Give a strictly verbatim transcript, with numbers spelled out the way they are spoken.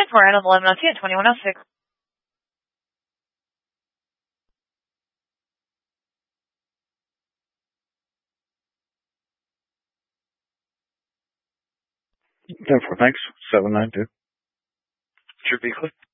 for items eleven oh two and twenty-one oh six. ten four, thanks. seven nine two. Sure, Beakley.